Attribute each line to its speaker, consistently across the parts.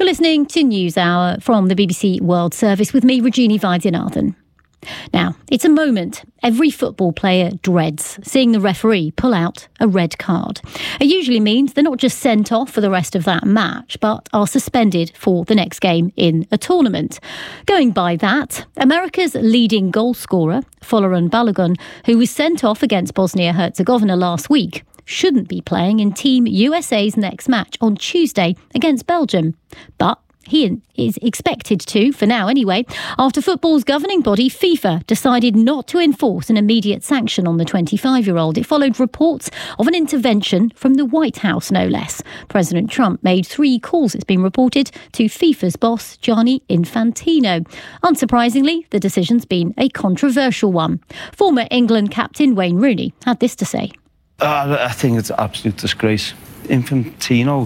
Speaker 1: You're listening to News Hour from the BBC World Service with me, Rajini Vaidyanathan. Now, it's a moment every football player dreads, seeing the referee pull out a red card. It usually means they're not just sent off for the rest of that match, but are suspended for the next game in a tournament. Going by that, America's leading goal scorer, Folarin Balogun, who was sent off against Bosnia-Herzegovina last week, shouldn't be playing in Team USA's next match on Tuesday against Belgium. But he is expected to, for now anyway, after football's governing body, FIFA, decided not to enforce an immediate sanction on the 25-year-old. It followed reports of an intervention from the White House, no less. President Trump made 3 calls, it's been reported, to FIFA's boss, Gianni Infantino. Unsurprisingly, the decision's been a controversial one. Former England captain Wayne Rooney had this to say.
Speaker 2: I think it's an absolute disgrace. Infantino,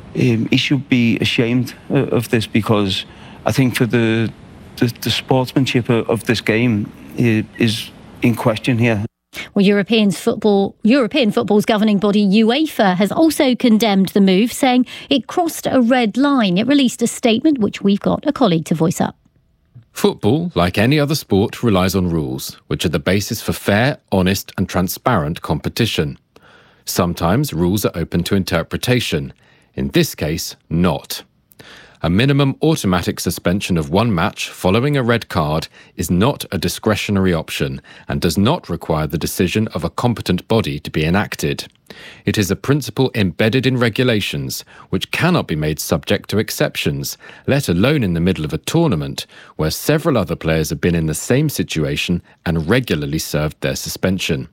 Speaker 2: he should be ashamed of this, because I think for the sportsmanship of this game is in question here.
Speaker 1: Well, European football's governing body UEFA has also condemned the move, saying it crossed a red line. It released a statement which we've got a colleague to voice up.
Speaker 3: Football, like any other sport, relies on rules, which are the basis for fair, honest and transparent competition. Sometimes rules are open to interpretation. In this case, not. A minimum automatic suspension of 1 match following a red card is not a discretionary option and does not require the decision of a competent body to be enacted. It is a principle embedded in regulations which cannot be made subject to exceptions, let alone in the middle of a tournament where several other players have been in the same situation and regularly served their suspension.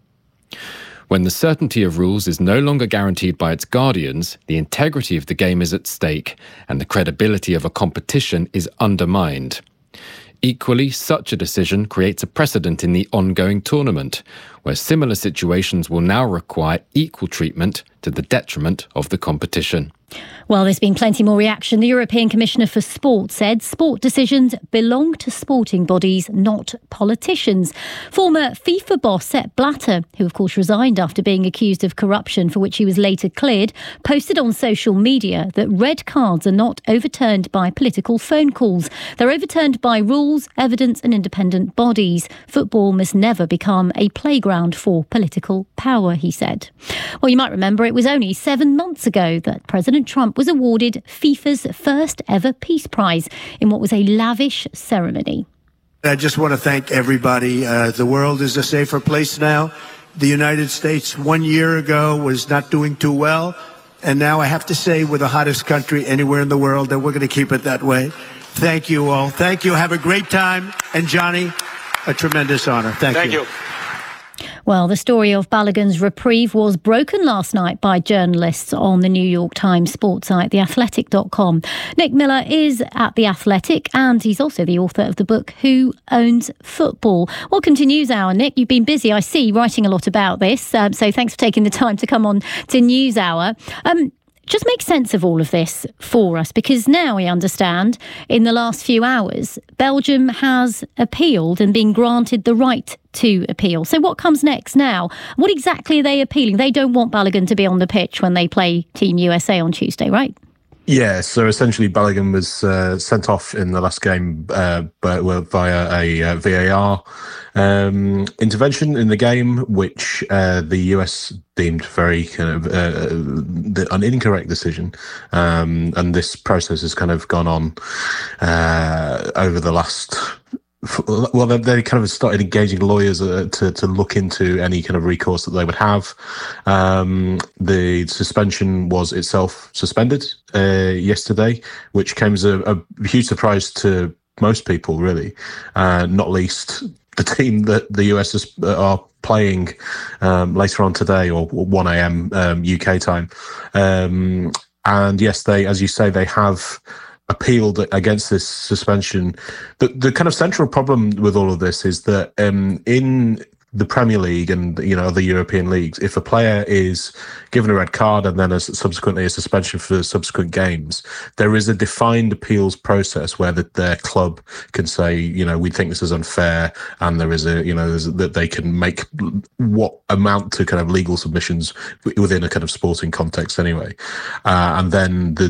Speaker 3: When the certainty of rules is no longer guaranteed by its guardians, the integrity of the game is at stake and the credibility of a competition is undermined. Equally, such a decision creates a precedent in the ongoing tournament, where similar situations will now require equal treatment to the detriment of the competition.
Speaker 1: Well, there's been plenty more reaction. The European Commissioner for Sport said sport decisions belong to sporting bodies, not politicians. Former FIFA boss Sepp Blatter, who of course resigned after being accused of corruption for which he was later cleared, posted on social media that red cards are not overturned by political phone calls. They're overturned by rules, evidence and independent bodies. Football must never become a playground for political power, he said. Well, you might remember it was only 7 months ago that President Trump was awarded FIFA's first ever Peace Prize in what was a lavish ceremony.
Speaker 4: I just want to thank everybody. The world is a safer place now. The United States 1 year ago was not doing too well. And now I have to say we're the hottest country anywhere in the world, and we're going to keep it that way. Thank you all. Thank you. Have a great time. And Johnny, a tremendous honor. Thank you.
Speaker 1: Well, the story of Balogun's reprieve was broken last night by journalists on the New York Times sports site, theathletic.com. Nick Miller is at The Athletic and he's also the author of the book Who Owns Football? Welcome to News Hour, Nick. You've been busy, I see, writing a lot about this. So thanks for taking the time to come on to News Hour. Just make sense of all of this for us, because now we understand in the last few hours, Belgium has appealed and been granted the right to appeal. So what comes next now? What exactly are they appealing? They don't want Balogun to be on the pitch when they play Team USA on Tuesday, right?
Speaker 5: Yeah, so essentially Balogun was sent off in the last game but via a VAR intervention in the game, which the US deemed very kind of an incorrect decision. And this process has kind of gone on over the last... Well, they kind of started engaging lawyers to look into any kind of recourse that they would have. The suspension was itself suspended yesterday, which came as a huge surprise to most people, really, not least the team that the US are playing later on today, or 1 a.m. UK time. And yes, they, as you say, they have appealed against this suspension. The kind of central problem with all of this is that in the Premier League and other European leagues, if a player is given a red card and then subsequently a suspension for subsequent games, there is a defined appeals process where their club can say, we think this is unfair, and there is that they can make what amount to kind of legal submissions within a kind of sporting context anyway, and then the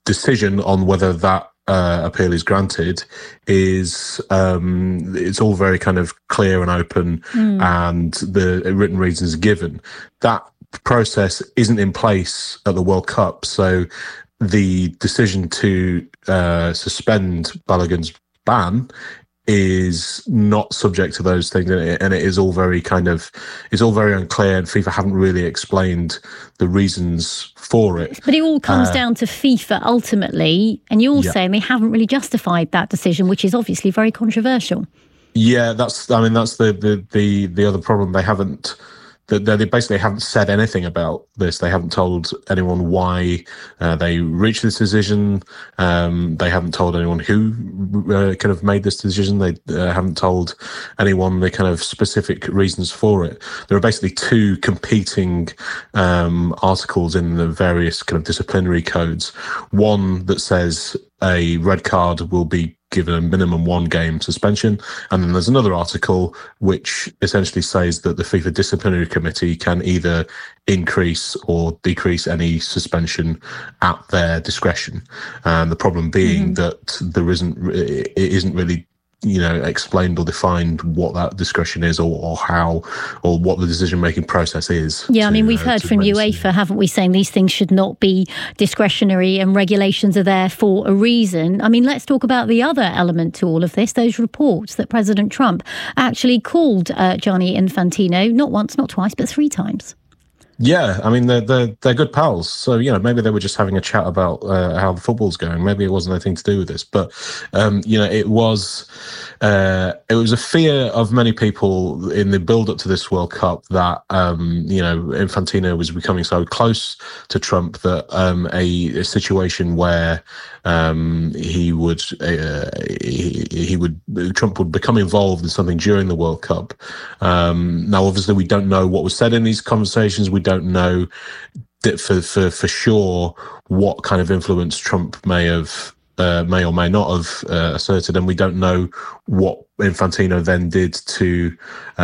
Speaker 5: decision on whether that appeal is granted is it's all very kind of clear and open, and the written reasons are given. That process isn't in place at the World Cup, so the decision to suspend Balogun's ban is not subject to those things, and it is all very it's all very unclear, and FIFA haven't really explained the reasons for it.
Speaker 1: But it all comes down to FIFA ultimately, and you're saying they haven't really justified that decision, which is obviously very controversial. Yeah,
Speaker 5: that's the other problem. They haven't. They basically haven't said anything about this. They haven't told anyone why they reached this decision. They haven't told anyone who kind of made this decision. They haven't told anyone the kind of specific reasons for it. There are basically two competing articles in the various kind of disciplinary codes. One that says a red card will be given a minimum 1 game suspension. And then there's another article which essentially says that the FIFA disciplinary committee can either increase or decrease any suspension at their discretion. And the problem being that it isn't really explained or defined what that discretion is, or how, or what the decision-making process is.
Speaker 1: Yeah, we've heard from UEFA, haven't we, saying these things should not be discretionary and regulations are there for a reason. Let's talk about the other element to all of this, those reports that President Trump actually called Gianni Infantino, not once, not twice, but 3 times.
Speaker 5: Yeah, they're good pals. So, maybe they were just having a chat about how the football's going. Maybe it wasn't anything to do with this. But, it was a fear of many people in the build-up to this World Cup that, Infantino was becoming so close to Trump that a situation where Trump would become involved in something during the World Cup. Now, obviously, we don't know what was said in these conversations. We don't know that for sure what kind of influence Trump may or may not have asserted, and we don't know what Infantino then did to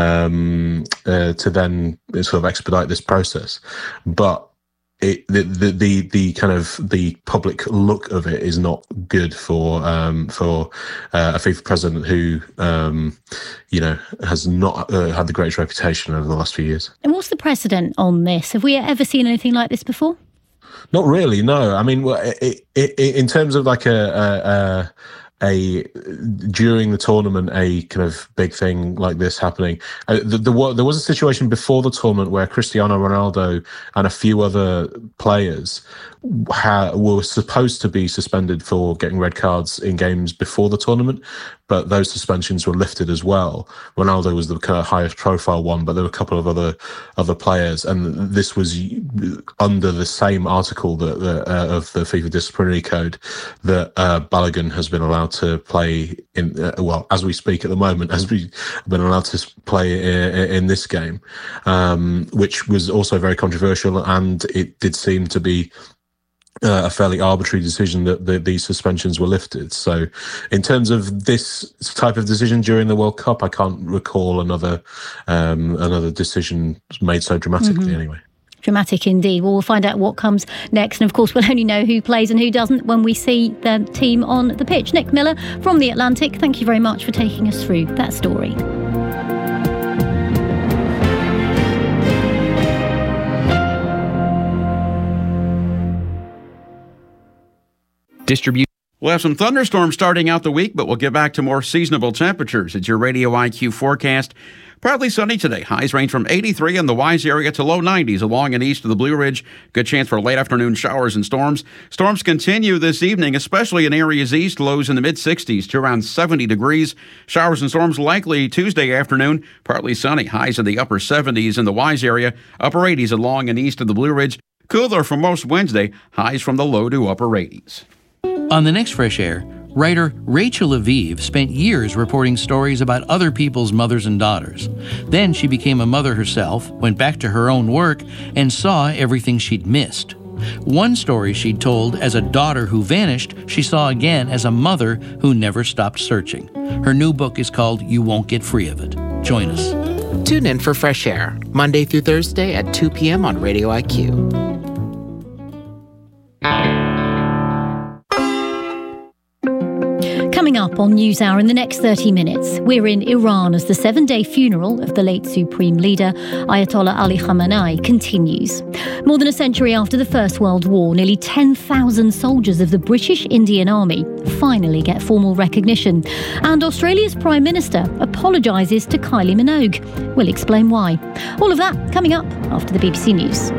Speaker 5: then sort of expedite this process. But the kind of the public look of it is not good for a FIFA president who has not had the greatest reputation over the last few years.
Speaker 1: And what's the precedent on this? Have we ever seen anything like this before?
Speaker 5: Not really, no. In terms of like during the tournament, a kind of big thing like this happening. There was a situation before the tournament where Cristiano Ronaldo and a few other players were supposed to be suspended for getting red cards in games before the tournament, but those suspensions were lifted as well. Ronaldo was the kind of highest profile one, but there were a couple of other players, and this was under the same article that of the FIFA disciplinary code that Balogun has been allowed to play in. As we speak at the moment, as we've been allowed to play in this game, which was also very controversial, and it did seem to be a fairly arbitrary decision that these suspensions were lifted. So in terms of this type of decision during the World Cup, I can't recall another decision made so dramatically anyway.
Speaker 1: Dramatic indeed. Well, we'll find out what comes next. And of course, we'll only know who plays and who doesn't when we see the team on the pitch. Nick Miller from The Atlantic, thank you very much for taking us through that story.
Speaker 6: We'll have some thunderstorms starting out the week, but we'll get back to more seasonable temperatures. It's your Radio IQ forecast. Partly sunny today. Highs range from 83 in the Wise area to low 90s along and east of the Blue Ridge. Good chance for late afternoon showers and storms. Storms continue this evening, especially in areas east. Lows in the mid-60s to around 70 degrees. Showers and storms likely Tuesday afternoon. Partly sunny. Highs in the upper 70s in the Wise area. Upper 80s along and east of the Blue Ridge. Cooler for most Wednesday. Highs from the low to upper 80s.
Speaker 7: On the next Fresh Air, writer Rachel Aviv spent years reporting stories about other people's mothers and daughters. Then she became a mother herself, went back to her own work, and saw everything she'd missed. One story she'd told as a daughter who vanished, she saw again as a mother who never stopped searching. Her new book is called You Won't Get Free of It. Join us.
Speaker 8: Tune in for Fresh Air, Monday through Thursday at 2 p.m. on Radio IQ.
Speaker 1: Coming up on NewsHour in the next 30 minutes, we're in Iran as the 7-day funeral of the late Supreme Leader Ayatollah Ali Khamenei continues. More than a century after the First World War, nearly 10,000 soldiers of the British Indian Army finally get formal recognition. And Australia's Prime Minister apologises to Kylie Minogue. We'll explain why. All of that coming up after the BBC News.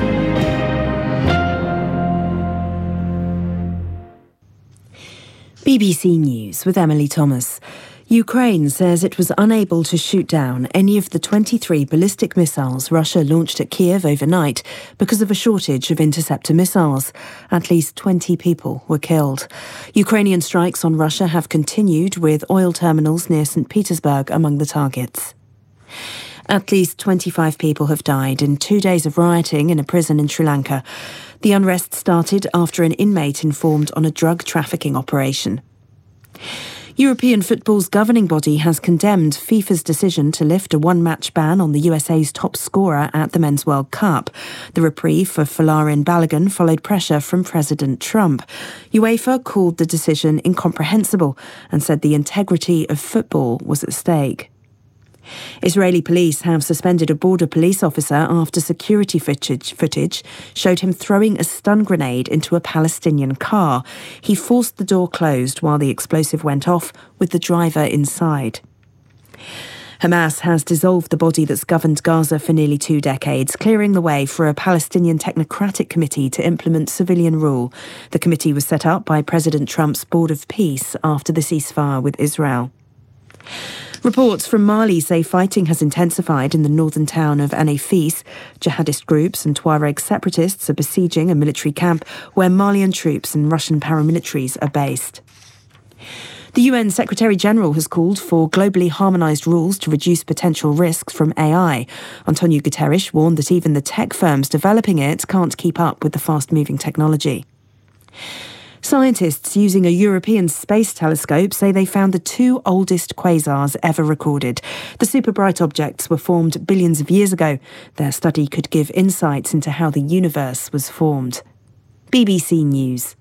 Speaker 9: BBC News with Emily Thomas. Ukraine says it was unable to shoot down any of the 23 ballistic missiles Russia launched at Kiev overnight because of a shortage of interceptor missiles. At least 20 people were killed. Ukrainian strikes on Russia have continued, with oil terminals near St. Petersburg among the targets. At least 25 people have died in 2 days of rioting in a prison in Sri Lanka. The unrest started after an inmate informed on a drug trafficking operation. European football's governing body has condemned FIFA's decision to lift a one-match ban on the USA's top scorer at the Men's World Cup. The reprieve for Folarin Balogun followed pressure from President Trump. UEFA called the decision incomprehensible and said the integrity of football was at stake. Israeli police have suspended a border police officer after security footage showed him throwing a stun grenade into a Palestinian car. He forced the door closed while the explosive went off, with the driver inside. Hamas has dissolved the body that's governed Gaza for nearly 2 decades, clearing the way for a Palestinian technocratic committee to implement civilian rule. The committee was set up by President Trump's Board of Peace after the ceasefire with Israel. Reports from Mali say fighting has intensified in the northern town of Anafis. Jihadist groups and Tuareg separatists are besieging a military camp where Malian troops and Russian paramilitaries are based. The UN Secretary-General has called for globally harmonised rules to reduce potential risks from AI. Antonio Guterres warned that even the tech firms developing it can't keep up with the fast-moving technology. Scientists using a European space telescope say they found the 2 oldest quasars ever recorded. The super bright objects were formed billions of years ago. Their study could give insights into how the universe was formed. BBC News.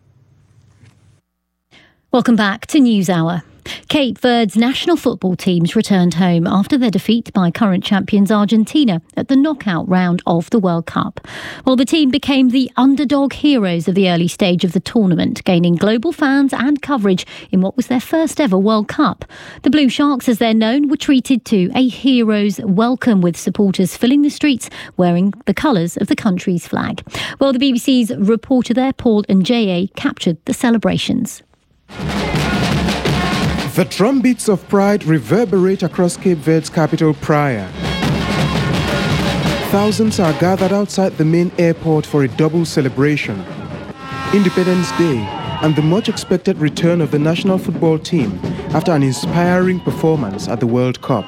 Speaker 1: Welcome back to NewsHour. Cape Verde's national football teams returned home after their defeat by current champions Argentina at the knockout round of the World Cup. Well, the team became the underdog heroes of the early stage of the tournament, gaining global fans and coverage in what was their first ever World Cup. The Blue Sharks, as they're known, were treated to a hero's welcome, with supporters filling the streets wearing the colours of the country's flag. Well, the BBC's reporter there, Paul Njie, captured the celebrations.
Speaker 10: The drumbeats of pride reverberate across Cape Verde's capital, Praia. Thousands are gathered outside the main airport for a double celebration. Independence Day and the much-expected return of the national football team after an inspiring performance at the World Cup.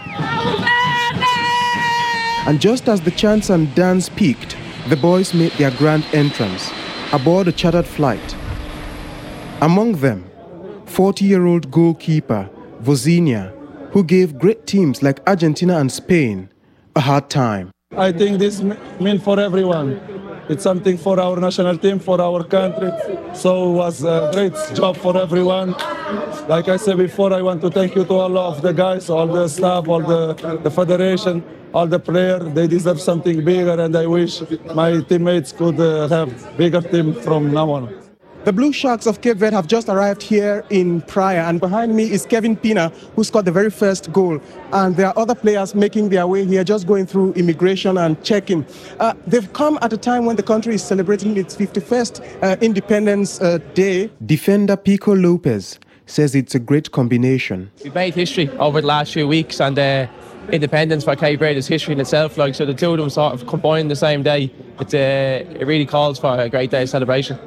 Speaker 10: And just as the chants and dance peaked, the boys made their grand entrance aboard a chartered flight. Among them, 40-year-old goalkeeper Vozinha, who gave great teams like Argentina and Spain a hard time.
Speaker 11: I think this means for everyone. It's something for our national team, for our country. So it was a great job for everyone. Like I said before, I want to thank you to all of the guys, all the staff, all the federation, all the players. They deserve something bigger, and I wish my teammates could have bigger team from now on.
Speaker 10: The Blue Sharks of Cape Verde have just arrived here in Praia, and behind me is Kevin Pina, who scored the very first goal. And there are other players making their way here, just going through immigration and checking. They've come at a time when the country is celebrating its 51st Independence Day. Defender Pico Lopez says it's a great combination.
Speaker 12: We've made history over the last few weeks, and independence for Cape Verde is history in itself. So the two of them sort of combined the same day. It really calls for a great day of celebration.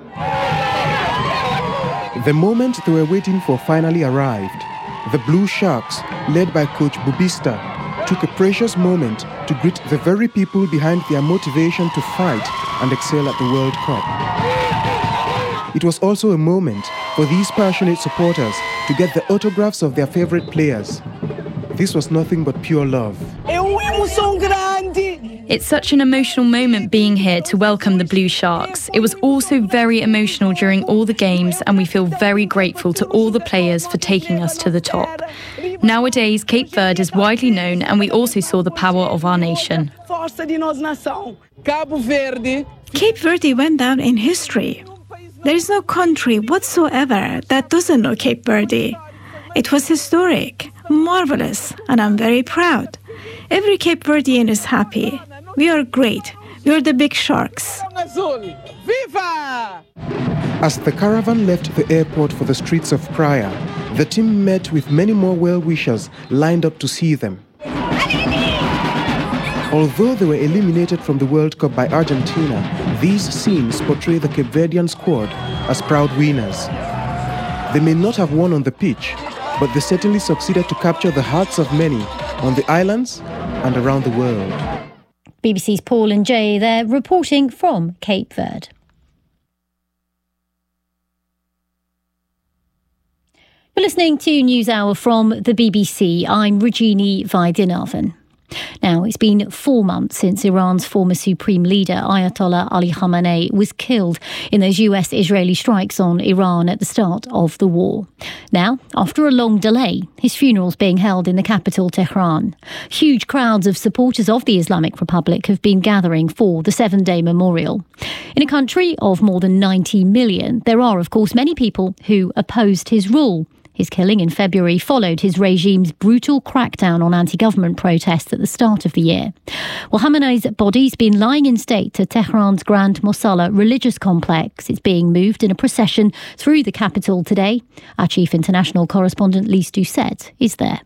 Speaker 10: The moment they were waiting for finally arrived. The Blue Sharks, led by Coach Bubista, took a precious moment to greet the very people behind their motivation to fight and excel at the World Cup. It was also a moment for these passionate supporters to get the autographs of their favorite players. This was nothing but pure love.
Speaker 13: It's such an emotional moment being here to welcome the Blue Sharks. It was also very emotional during all the games, and we feel very grateful to all the players for taking us to the top. Nowadays, Cape Verde is widely known, and we also saw the power of our nation.
Speaker 14: Cape Verde went down in history. There is no country whatsoever that doesn't know Cape Verde. It was historic, marvelous, and I'm very proud. Every Cape Verdean is happy. We are great. We are the big sharks.
Speaker 10: As the caravan left the airport for the streets of Praia, the team met with many more well-wishers lined up to see them. Although they were eliminated from the World Cup by Argentina, these scenes portray the Cape Verdean squad as proud winners. They may not have won on the pitch, but they certainly succeeded to capture the hearts of many on the islands and around the world.
Speaker 1: BBC's Paul and Jay there reporting from Cape Verde. You're listening to NewsHour from the BBC. I'm Regini Vaidyanathan. Now, it's been 4 months since Iran's former supreme leader, Ayatollah Ali Khamenei, was killed in those US-Israeli strikes on Iran at the start of the war. Now, after a long delay, his funeral's being held in the capital, Tehran. Huge crowds of supporters of the Islamic Republic have been gathering for the 7-day memorial. In a country of more than 90 million, there are, of course, many people who opposed his rule. His killing in February followed his regime's brutal crackdown on anti-government protests at the start of the year. Well, Khamenei's body's been lying in state at Tehran's Grand Mosalla religious complex. It's being moved in a procession through the capital today. Our chief international correspondent, Lise Doucette, is there.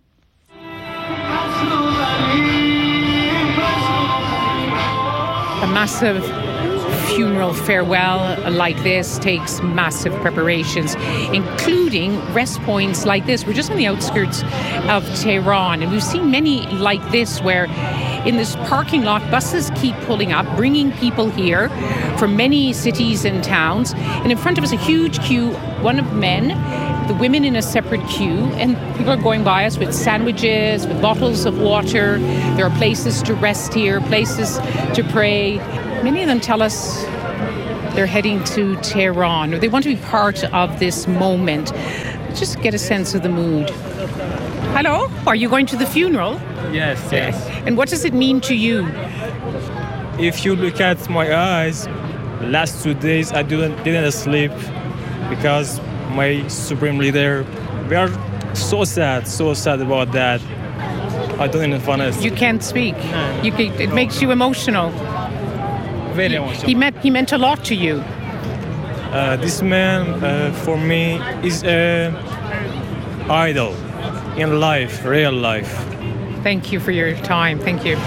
Speaker 15: A massive funeral farewell like this takes massive preparations, including rest points like this. We're just on the outskirts of Tehran, and we've seen many like this where in this parking lot buses keep pulling up, bringing people here from many cities and towns, and in front of us a huge queue, one of men, the women in a separate queue, and people are going by us with sandwiches, with bottles of water. There are places to rest here, places to pray. Many of them tell us they're heading to Tehran, or they want to be part of this moment. Just get a sense of the mood. Hello? Are you going to the funeral?
Speaker 16: Yes.
Speaker 15: And what does it mean to you?
Speaker 16: If you look at my eyes, last 2 days I didn't sleep because my supreme leader, we are so sad about that. I don't even want to.
Speaker 15: You can't speak. It makes you emotional.
Speaker 16: Very emotional.
Speaker 15: He meant a lot to you.
Speaker 16: This man, for me, is an idol in life, real life.
Speaker 15: Thank you for your time. Thank you.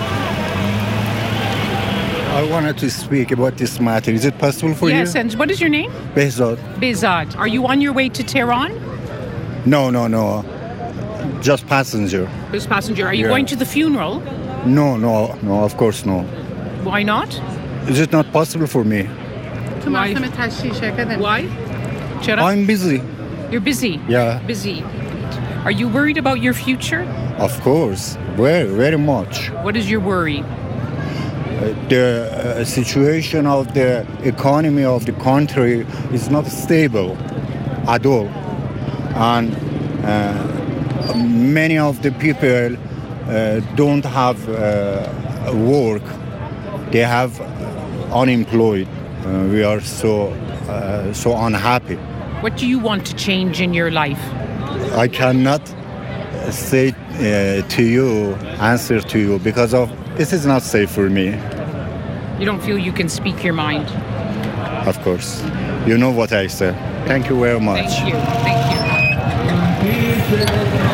Speaker 17: I wanted to speak about this matter. Is it possible for you?
Speaker 15: Yes, and what is your name?
Speaker 17: Behzad.
Speaker 15: Behzad. Are you on your way to Tehran?
Speaker 17: No. Just passenger.
Speaker 15: Just passenger. Are you going to the funeral?
Speaker 17: No, of course no.
Speaker 15: Why not?
Speaker 17: Is it not possible for me?
Speaker 15: Why?
Speaker 17: I'm busy.
Speaker 15: You're busy?
Speaker 17: Yeah.
Speaker 15: Busy. Are you worried about your future?
Speaker 17: Of course. Very, very much.
Speaker 15: What is your worry?
Speaker 17: The situation of the economy of the country is not stable at all. And many of the people don't have work. They have unemployed. We are so unhappy.
Speaker 15: What do you want to change in your life?
Speaker 17: I cannot say answer to you because this is not safe for me.
Speaker 15: You don't feel you can speak your mind?
Speaker 17: Of course. You know what I say. Thank you very much.
Speaker 15: Thank you.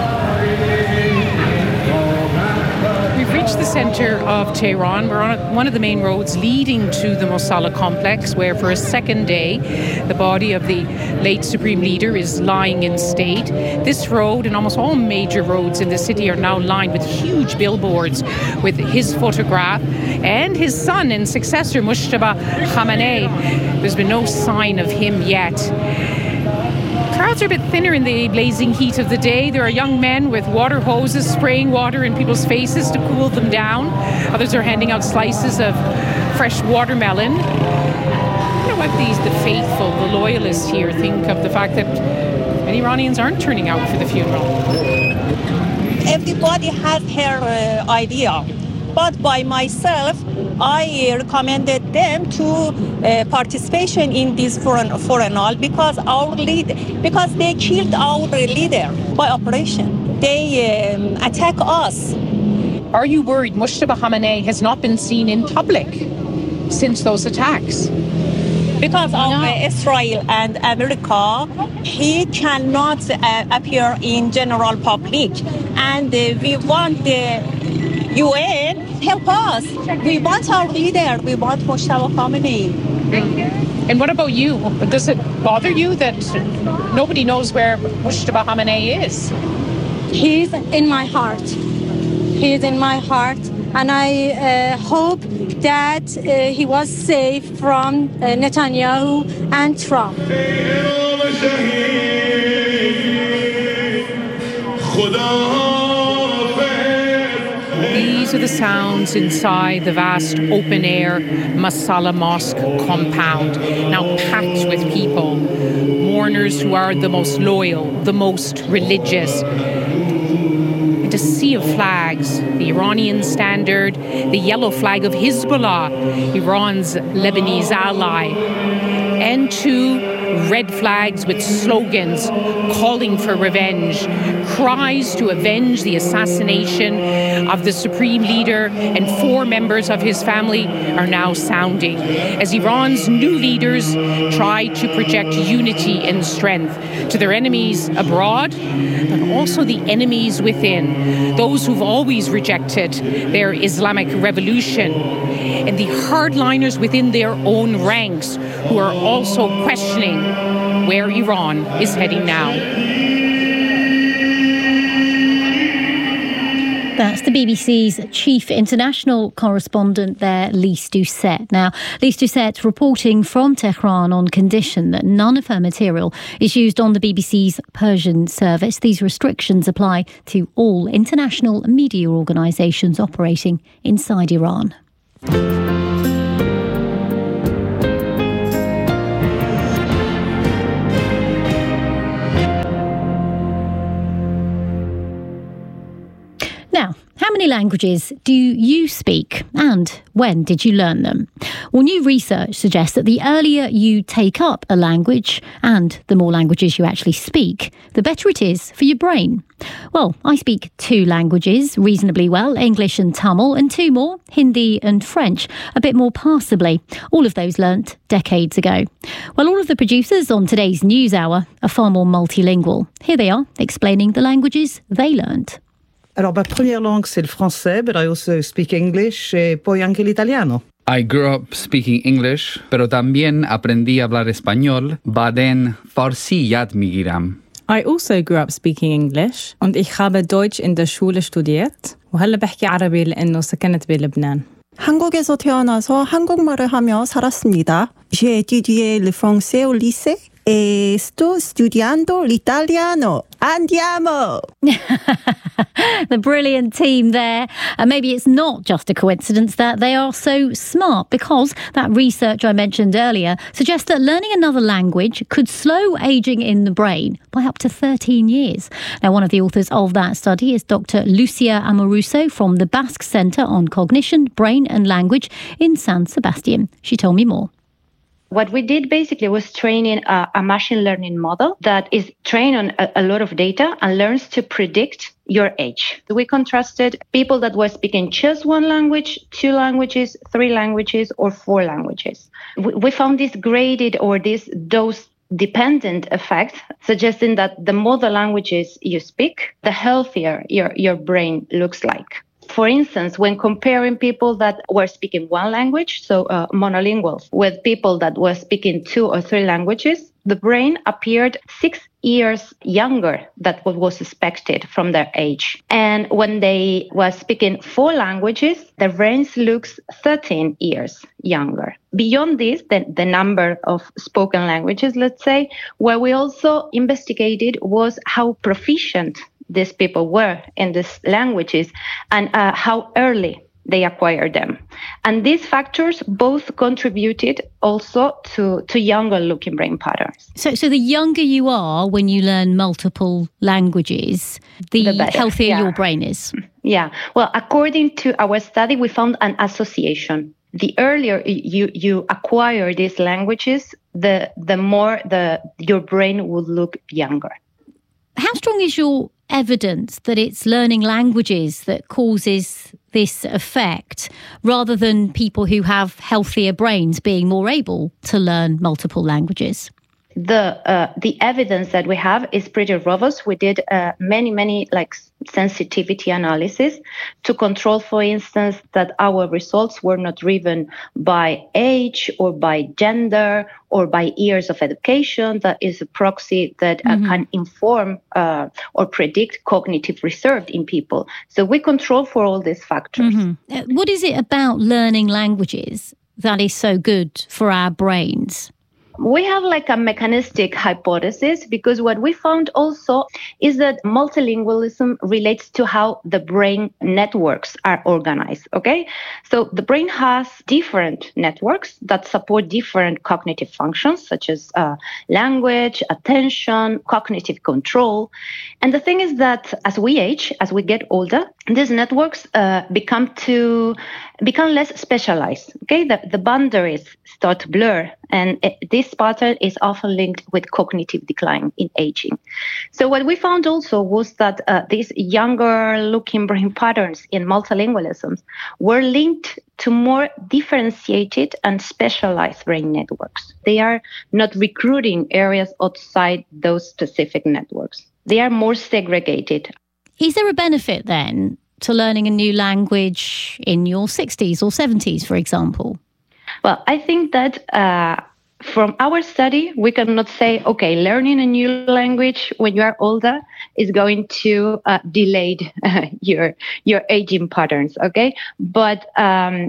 Speaker 15: We've reached the center of Tehran. We're on one of the main roads leading to the Mosalla complex, where for a second day the body of the late supreme leader is lying in state. This road and almost all major roads in the city are now lined with huge billboards with his photograph and his son and successor, Mujtaba Khamenei. There's been no sign of him yet. Crowds are a bit thinner in the blazing heat of the day. There are young men with water hoses spraying water in people's faces to cool them down. Others are handing out slices of fresh watermelon. I wonder what the faithful, the loyalists here think of the fact that many Iranians aren't turning out for the funeral.
Speaker 18: Everybody has her idea. But by myself, I recommended them to participation in this funeral because because they killed our leader by operation. They attack us.
Speaker 15: Are you worried Mujtaba Khamenei has not been seen in public since those attacks?
Speaker 18: Because of Israel and America, he cannot appear in general public. And we want the UN help us. We want our leader. We want Mujtaba Khamenei.
Speaker 15: And what about you? Does it bother you that nobody knows where Mujtaba Khamenei is?
Speaker 19: He's in my heart. He is in my heart. And I hope that he was safe from Netanyahu and Trump.
Speaker 15: These are the sounds inside the vast open-air Masala Mosque compound, now packed with people, mourners who are the most loyal, the most religious. And a sea of flags, the Iranian standard, the yellow flag of Hezbollah, Iran's Lebanese ally, and two red flags with slogans calling for revenge, cries to avenge the assassination of the supreme leader and 4 members of his family are now sounding as Iran's new leaders try to project unity and strength to their enemies abroad, but also the enemies within, those who've always rejected their Islamic revolution, and the hardliners within their own ranks who are also questioning where Iran is heading now.
Speaker 1: That's the BBC's chief international correspondent there, Lise Doucet. Now, Lise Doucet reporting from Tehran on condition that none of her material is used on the BBC's Persian service. These restrictions apply to all international media organisations operating inside Iran. Now, how many languages do you speak and when did you learn them? Well, new research suggests that the earlier you take up a language and the more languages you actually speak, the better it is for your brain. Well, I speak 2 languages reasonably well, English and Tamil, and 2 more, Hindi and French, a bit more passably. All of those learnt decades ago. Well, all of the producers on today's News Hour are far more multilingual. Here they are, explaining the languages they learnt.
Speaker 20: Alors, ma première langue, c'est le français, but I also speak English e poi anche l'italiano.
Speaker 21: I grew up speaking English, pero también aprendí a hablar español, baden Farsi yad migiram.
Speaker 22: I also grew up speaking English und ich habe Deutsch in der Schule studiert وهلا بحكي عربي لأنه سكنت بلبنان.
Speaker 23: 한국에서 태어나서 한국말을 하며 살았습니다. J'ai étudié le français au lycée et sto studiando l'italiano. Andiamo!
Speaker 1: The brilliant team there. And maybe it's not just a coincidence that they are so smart, because that research I mentioned earlier suggests that learning another language could slow aging in the brain by up to 13 years. Now, one of the authors of that study is Dr. Lucia Amoruso from the Basque Centre on Cognition, Brain and Language in San Sebastian. She told me more.
Speaker 24: What we did basically was training a machine learning model that is trained on a lot of data and learns to predict your age. We contrasted people that were speaking just 1 language, 2 languages, 3 languages, or 4 languages. We found this graded or this dose-dependent effect, suggesting that the more the languages you speak, the healthier your brain looks like. For instance, when comparing people that were speaking 1 language, so monolinguals, with people that were speaking 2 or 3 languages, the brain appeared 6 years younger than what was expected from their age. And when they were speaking 4 languages, their brains looks 13 years younger. Beyond this, the number of spoken languages, let's say, what we also investigated was how proficient these people were in these languages and how early they acquired them. And these factors both contributed also to younger looking brain patterns.
Speaker 1: So the younger you are when you learn multiple languages, the healthier your brain is.
Speaker 24: Yeah. Well, according to our study, we found an association. The earlier you acquire these languages, the more your brain will look younger.
Speaker 1: How strong is your evidence that it's learning languages that causes this effect, rather than people who have healthier brains being more able to learn multiple languages?
Speaker 24: The evidence that we have is pretty robust. We did many sensitivity analysis to control, for instance, that our results were not driven by age or by gender or by years of education. That is a proxy that can inform or predict cognitive reserve in people. So we control for all these factors.
Speaker 1: What is it about learning languages that is so good for our brains?
Speaker 24: We have like a mechanistic hypothesis, because what we found also is that multilingualism relates to how the brain networks are organized, okay? So the brain has different networks that support different cognitive functions, such as language, attention, cognitive control. And the thing is that as we age, as we get older, these networks become less specialized, okay? The boundaries start to blur, and this pattern is often linked with cognitive decline in aging. So what we found also was that these younger looking brain patterns in multilingualism were linked to more differentiated and specialized brain networks. They are not recruiting areas outside those specific networks. They are more segregated.
Speaker 1: Is there a benefit then to learning a new language in your 60s or 70s, for example?
Speaker 24: Well, I think that from our study, we cannot say, okay, learning a new language when you are older is going to delay your aging patterns, okay? But a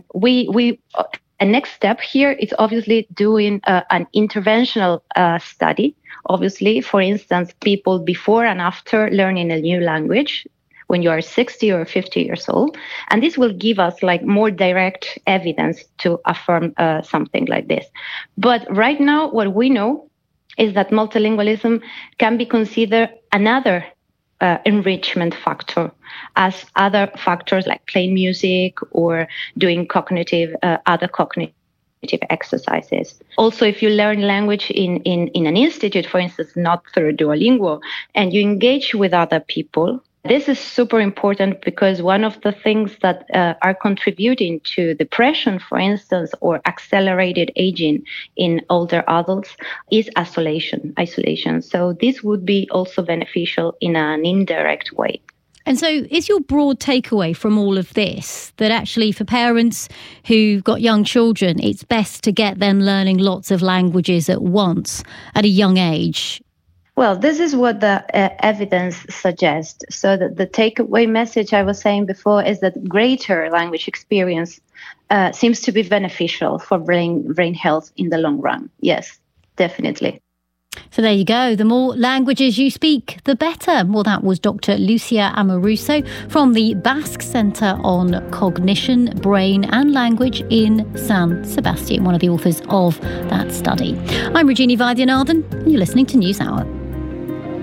Speaker 24: next step here is obviously doing an interventional study. Obviously, for instance, people before and after learning a new language, when you are 60 or 50 years old. And this will give us like more direct evidence to affirm something like this. But right now, what we know is that multilingualism can be considered another enrichment factor, as other factors like playing music or doing other cognitive exercises. Also, if you learn language in an institute, for instance, not through Duolingo, and you engage with other people, this is super important, because one of the things that are contributing to depression, for instance, or accelerated aging in older adults is isolation. So this would be also beneficial in an indirect way.
Speaker 1: And so is your broad takeaway from all of this that actually for parents who've got young children, it's best to get them learning lots of languages at once at a young age?
Speaker 24: Well, this is what the evidence suggests. So the takeaway message I was saying before is that greater language experience seems to be beneficial for brain health in the long run. Yes, definitely.
Speaker 1: So there you go. The more languages you speak, the better. Well, that was Dr. Lucia Amoruso from the Basque Centre on Cognition, Brain and Language in San Sebastian, one of the authors of that study. I'm Regina Vaidyanathan, and you're listening to NewsHour.